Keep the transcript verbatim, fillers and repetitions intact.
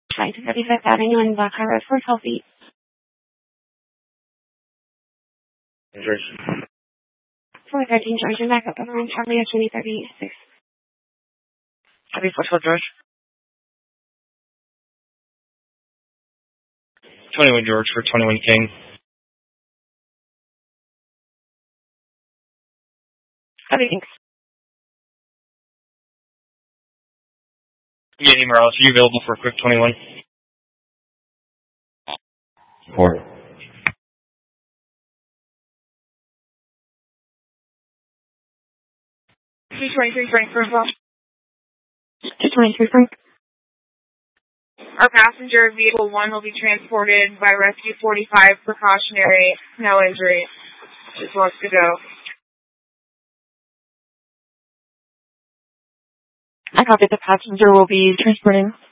Flight to thirty-fifth Avenue in Black Road for twelve feet. George. four thirteen George and back up over on Charlie at twenty thirty-six. Copy four twelve George. twenty-one George for twenty-one King. Copy, thanks. Yanni Morales, are you available for a quick twenty-one? Four. two twenty-three Frank for Frank. two twenty-three Frank. Our passenger vehicle one will be transported by Rescue forty-five precautionary, no injury. Just wants to go. I copy the passenger will be transporting.